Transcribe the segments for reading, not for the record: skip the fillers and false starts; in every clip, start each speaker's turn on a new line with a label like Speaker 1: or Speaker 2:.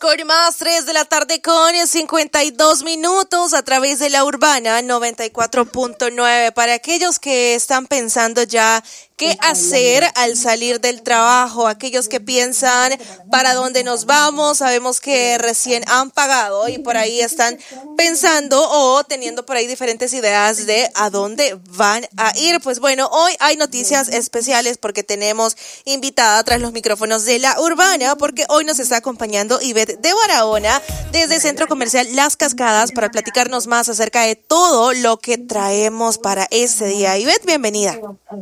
Speaker 1: con más, 3 de la tarde con 52 minutos a través de la Urbana 94.9. Para aquellos que están pensando ya qué hacer al salir del trabajo, aquellos que piensan para dónde nos vamos, sabemos que recién han pagado y por ahí están pensando o teniendo por ahí diferentes ideas de a dónde van a ir. Pues bueno, hoy hay noticias especiales porque tenemos invitada tras los micrófonos de la Urbana, porque hoy nos está acompañando Ivette de Barahona desde Centro Comercial Las Cascadas para platicarnos más acerca de todo lo que traemos para este día. Ivette, bienvenida.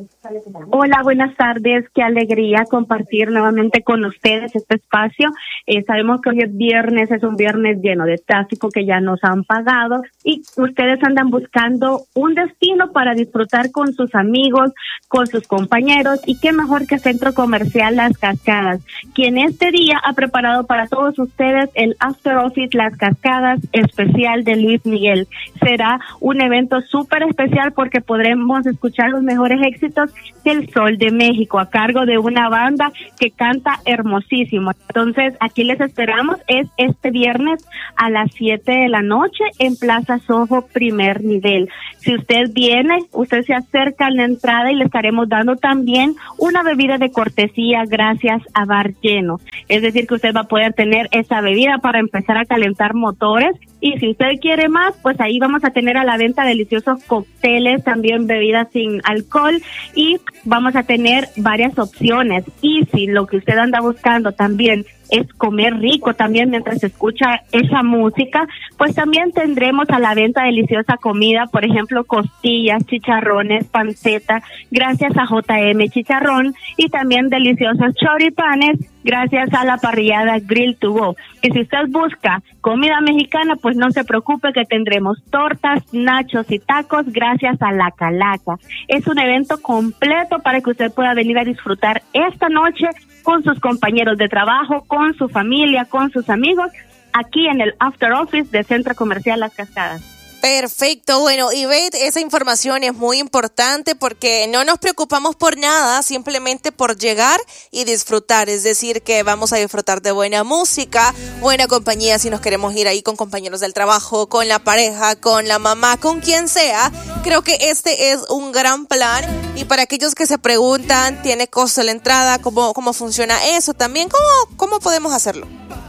Speaker 2: Hola, buenas tardes. Qué alegría compartir nuevamente con ustedes este espacio. Sabemos que hoy es viernes, es un viernes lleno de tráfico que ya nos han pagado y ustedes andan buscando un destino para disfrutar con sus amigos, con sus compañeros, y qué mejor que Centro Comercial Las Cascadas, quien este día ha preparado para todos ustedes el After Office Las Cascadas especial de Luis Miguel. Será un evento súper especial porque podremos escuchar los mejores éxitos del Sol de México a cargo de una banda que canta hermosísimo. Entonces aquí les esperamos, es este viernes a las 7 de la noche en Plaza Soho, primer nivel. Si usted viene, usted se acerca a la entrada y le estaremos dando también una bebida de cortesía gracias a Bar Lleno. Es decir, que usted va a poder tener esa bebida para empezar a calentar motores. Y si usted quiere más, pues ahí vamos a tener a la venta deliciosos cócteles, también bebidas sin alcohol, y vamos a tener varias opciones. Y si lo que usted anda buscando también es comer rico también mientras escucha esa música, pues también tendremos a la venta deliciosa comida, por ejemplo, costillas, chicharrones, panceta, gracias a JM Chicharrón, y también deliciosos choripanes, gracias a la parrillada Grill to Go. Y si usted busca comida mexicana, pues no se preocupe que tendremos tortas, nachos y tacos gracias a La Calaca. Es un evento completo para que usted pueda venir a disfrutar esta noche con sus compañeros de trabajo, con su familia, con sus amigos, aquí en el After Office de Centro Comercial Las Cascadas.
Speaker 1: Perfecto, bueno, Ivette, esa información es muy importante porque no nos preocupamos por nada, simplemente por llegar y disfrutar, es decir, que vamos a disfrutar de buena música, buena compañía, si nos queremos ir ahí con compañeros del trabajo, con la pareja, con la mamá, con quien sea. Creo que este es un gran plan, y para aquellos que se preguntan, ¿tiene costo la entrada? ¿Cómo funciona eso también? ¿Cómo podemos hacerlo?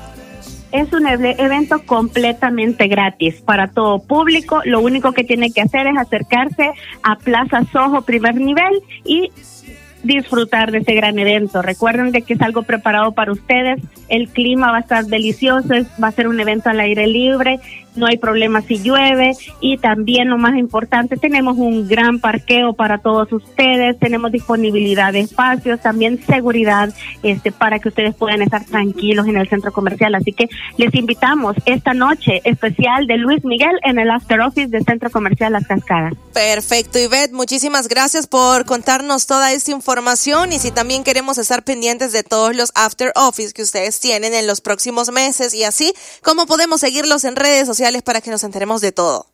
Speaker 2: Es un evento completamente gratis para todo público. Lo único que tiene que hacer es acercarse a Plaza Soho, primer nivel, y disfrutar de ese gran evento. Recuerden de que es algo preparado para ustedes. El clima va a estar delicioso, va a ser un evento al aire libre, no hay problema si llueve, y también lo más importante, tenemos un gran parqueo para todos ustedes, tenemos disponibilidad de espacios, también seguridad para que ustedes puedan estar tranquilos en el centro comercial. Así que les invitamos esta noche especial de Luis Miguel en el After Office del Centro Comercial Las Cascadas.
Speaker 1: Perfecto, Ivette, muchísimas gracias por contarnos toda esta información, y si también queremos estar pendientes de todos los After Office que ustedes tienen en los próximos meses y así, ¿cómo podemos seguirlos en redes sociales para que nos enteremos de todo?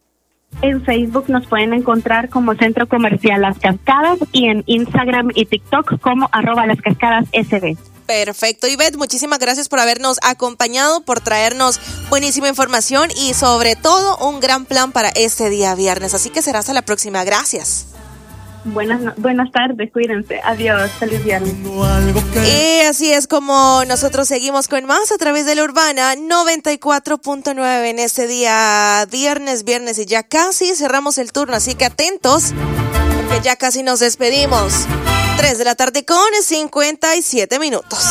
Speaker 2: En Facebook nos pueden encontrar como Centro Comercial Las Cascadas, y en Instagram y TikTok como @LasCascadasSB.
Speaker 1: Perfecto, Ivette, muchísimas gracias por habernos acompañado, por traernos buenísima información y sobre todo un gran plan para este día viernes. Así que será hasta la próxima. Gracias.
Speaker 2: Buenas tardes, cuídense, adiós, feliz viernes.
Speaker 1: Y así es como nosotros seguimos con más a través de la Urbana 94.9 en este día viernes, y ya casi cerramos el turno, así que atentos, porque ya casi nos despedimos. 3 de la tarde con 57 minutos.